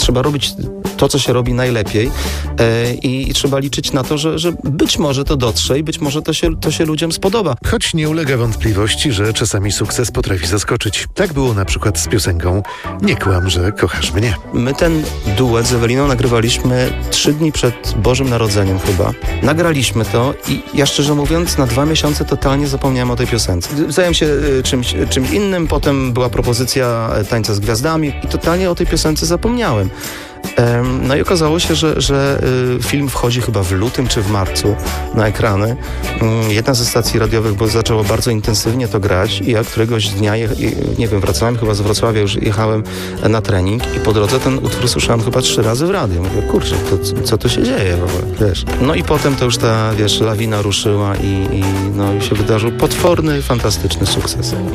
trzeba robić to, co się robi najlepiej i trzeba liczyć na to, że być może to dotrze i być może to się ludziom spodoba. Choć nie ulega wątpliwości, że czasami sukces potrafi zaskoczyć. Tak było na przykład z piosenką „Nie kłam, że kochasz mnie”. My ten duet z Eweliną nagrywaliśmy 3 dni przed Bożym Narodzeniem chyba. Nagraliśmy to i ja szczerze mówiąc na 2 miesiące totalnie zapomniałem o tej piosence. Zająłem się czymś innym, potem była propozycja Tańca z Gwiazdami i totalnie o tej piosence zapomniałem. No i okazało się, że film wchodzi chyba w lutym czy w marcu na ekrany. Jedna ze stacji radiowych zaczęła bardzo intensywnie to grać i ja któregoś dnia, nie wiem, wracałem chyba z Wrocławia, już jechałem na trening i po drodze ten utwór słyszałem chyba 3 razy w radiu. Mówię, kurczę, to co tu się dzieje w ogóle, wiesz. No i potem to już ta, lawina ruszyła i się wydarzył potworny, fantastyczny sukces.